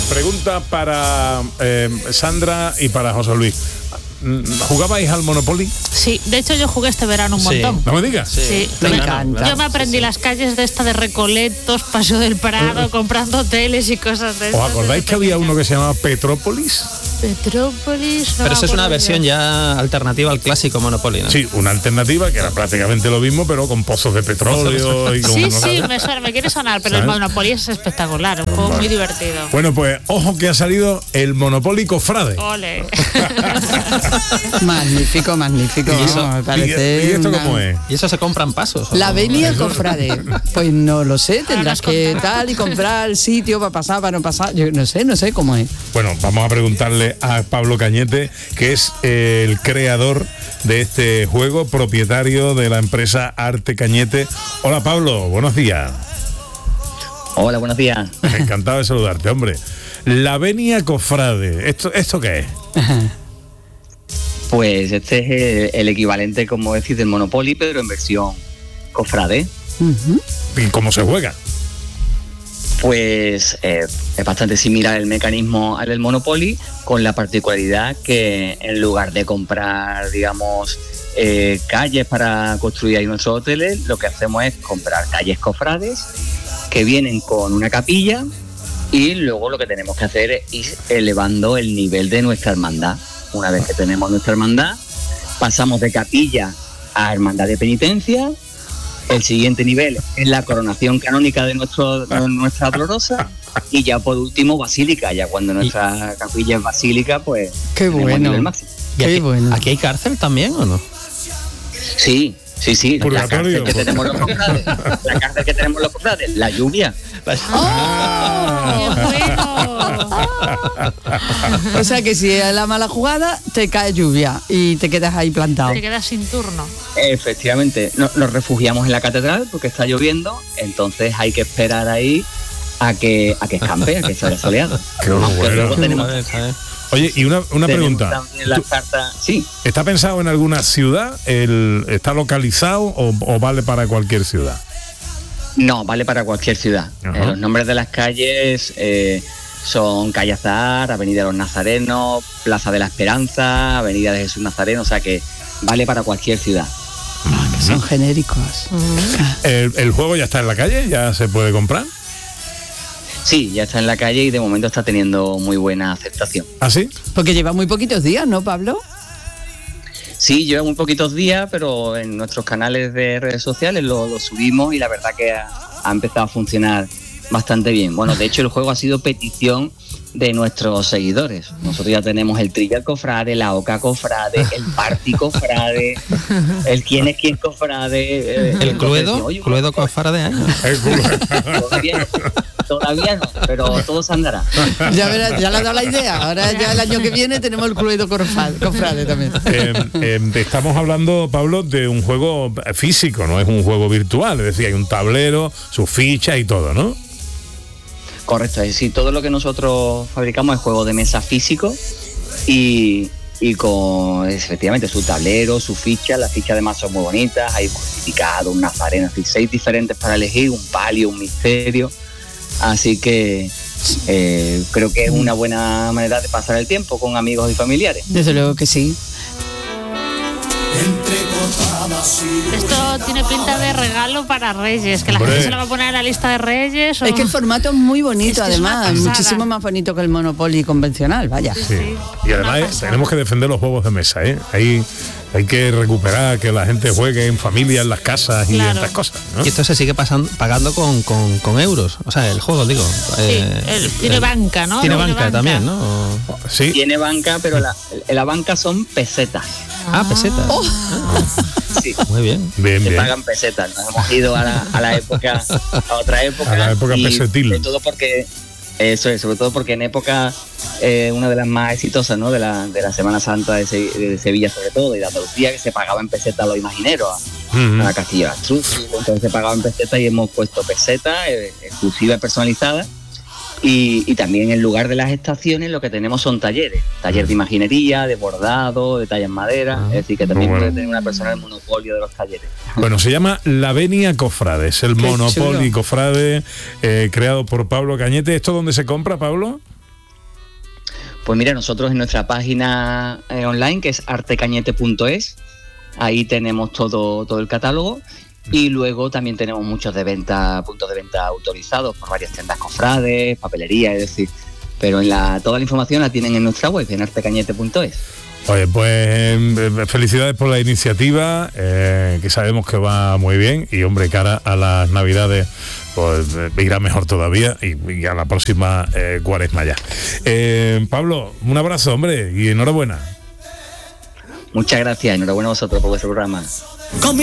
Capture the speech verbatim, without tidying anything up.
pregunta para eh, Sandra y para José Luis. ¿Jugabais al Monopoly? Sí, de hecho yo jugué este verano un Sí. montón. ¿No me digas? Sí, Sí, me me encanta. Yo me aprendí sí. las calles de esta de Recoletos, Paseo del Prado, comprando hoteles y cosas de esas. ¿Os acordáis que había uno que se llamaba Petrópolis? Petrópolis. No pero eso es una versión yo. ya alternativa al clásico Monopoly, ¿no? Sí, una alternativa que era prácticamente lo mismo, pero con pozos de petróleo y con... Sí, sí, me, suena, me quiere sonar, pero ¿sabes? El Monopoly es espectacular, un juego vale. muy divertido. Bueno, pues ojo que ha salido el Monopoly Cofrade. Ole. Magnífico, magnífico. ¿Y, eso, Vamos, me parece ¿Y, y esto una... cómo es? ¿Y eso se compran pasos? La venia Cofrade. Pues no lo sé, tendrás Ahora que tal y comprar el sitio para pasar, para no pasar. Yo no sé, no sé cómo es. Bueno, vamos a preguntarle a Pablo Cañete, que es el creador de este juego, propietario de la empresa Arte Cañete. Hola Pablo, buenos días. Hola, buenos días. Encantado de saludarte, hombre. La venia Cofrade, ¿esto, esto qué es? Pues este es el, el equivalente, como decís, del Monopoly, pero en versión cofrade. Uh-huh. ¿Y cómo se juega? Pues eh, es bastante similar el mecanismo al del Monopoly, con la particularidad que en lugar de comprar, digamos, eh, calles para construir ahí nuestros hoteles, lo que hacemos es comprar calles cofrades que vienen con una capilla, y luego lo que tenemos que hacer es ir elevando el nivel de nuestra hermandad. Una vez que tenemos nuestra hermandad, pasamos de capilla a hermandad de penitencia. El siguiente nivel es la coronación canónica de, nuestro, de nuestra dolorosa, y ya por último basílica. Ya cuando nuestra capilla es basílica, pues qué tenemos bueno. el nivel máximo. ¿Y aquí, Qué bueno. ¿Aquí hay cárcel también o no? Sí, sí, sí. La Purgatorio. cárcel que tenemos los cofrades, la cárcel que tenemos los cofrades, la lluvia. ¡Oh! ¡Qué bueno! O sea que si es la mala jugada, te cae lluvia y te quedas ahí plantado. Te quedas sin turno. Efectivamente, no, nos refugiamos en la catedral porque está lloviendo, entonces hay que esperar ahí a que a que escampe, a que se haya soleado. Qué Aunque bueno. luego tenemos, A ver, a ver. Oye, y una, una tenemos pregunta. también las cartas. Sí, ¿Está pensado en alguna ciudad? El, ¿Está localizado o, o vale para cualquier ciudad? no, vale para cualquier ciudad. Ajá. Eh, los nombres de las calles eh, son Calle Azahar, Avenida de los Nazarenos, Plaza de la Esperanza, Avenida de Jesús Nazareno, o sea que vale para cualquier ciudad. Ah, que son genéricos. ¿El, el juego ya está en la calle? ¿Ya se puede comprar? Sí, ya está en la calle y de momento está teniendo muy buena aceptación. ¿Ah, sí? Porque lleva muy poquitos días, ¿no, Pablo? Sí, lleva muy poquitos días, pero en nuestros canales de redes sociales lo, lo subimos y la verdad que ha, ha empezado a funcionar bastante bien. Bueno, de hecho el juego ha sido petición de nuestros seguidores. Nosotros ya tenemos el Trivial Cofrade, la Oca Cofrade, el Party Cofrade, el Quién es quién Cofrade. Eh, ¿El Cluedo? Oye, ¿Cluedo Cofrade años? El culo. Todavía no, todavía no, pero todo se andará. Ya verás, ya le has dado la idea. Ahora ya el año que viene tenemos el Cluedo Cofrade, Cofrade también. Eh, eh, estamos hablando, Pablo, de un juego físico, no es un juego virtual. Es decir, hay un tablero, sus fichas y todo, ¿no? Correcto, es decir, todo lo que nosotros fabricamos es juego de mesa físico y, y con efectivamente su tablero, su ficha. Las fichas además son muy bonitas, hay mortificado, un nazareno, es decir, seis diferentes para elegir, un palio, un misterio. Así que eh, creo que es una buena manera de pasar el tiempo con amigos y familiares. Desde luego que sí. Esto tiene pinta de regalo para Reyes, que la Hombre. gente se lo va a poner en la lista de Reyes. O... Es que el formato es muy bonito, Es que es una además, pasada. muchísimo más bonito que el Monopoly convencional, vaya. Sí, Sí. sí. Y además Una eh, pasada. tenemos que defender los juegos de mesa, ¿eh? Ahí hay que recuperar que la gente juegue en familia, en las casas y Claro. estas cosas, ¿no? Y esto se sigue pasando, pagando con, con, con euros. O sea, el juego, digo. Sí, el- tiene banca, ¿no? Tiene Tiene banca, banca. también, ¿no? O- Sí. Tiene banca, pero la, la banca son pesetas. Ah, pesetas. Sí, Muy bien. Bien, se bien. pagan pesetas. Nos hemos ido a la, a la época, a otra época. A la época y pesetil. Sobre todo porque, eso es, sobre todo porque en época, eh, una de las más exitosas, ¿no? De la, de la Semana Santa de, Se- de Sevilla sobre todo, y de Andalucía, que se pagaba en pesetas a los imagineros, a, Ujú. a la Castilla de Astruz, entonces se pagaba en pesetas y hemos puesto pesetas eh, exclusivas y personalizadas. Y, y también en lugar de las estaciones lo que tenemos son talleres, taller de imaginería, de bordado, de talla en madera, es decir que también Muy bueno. puede tener una persona el monopolio de los talleres. Bueno, se llama La Venia Cofrade, es el Qué Monopoly chulo. Cofrade, eh, creado por Pablo Cañete. ¿Esto dónde se compra, Pablo? Pues mira, nosotros en nuestra página eh, online, que es arte cañete punto es, ahí tenemos todo, todo el catálogo. Y luego también tenemos muchos de venta, puntos de venta autorizados por varias tiendas cofrades, papelería, es decir, pero en la, toda la información la tienen en nuestra web, en arte cañete punto es. Oye, pues eh, felicidades por la iniciativa, eh, que sabemos que va muy bien y, hombre, cara a las Navidades, pues eh, irá mejor todavía y, y a la próxima eh, Cuaresma ya. Eh, Pablo, un abrazo, hombre, y enhorabuena. Muchas gracias, enhorabuena a vosotros por vuestro programa.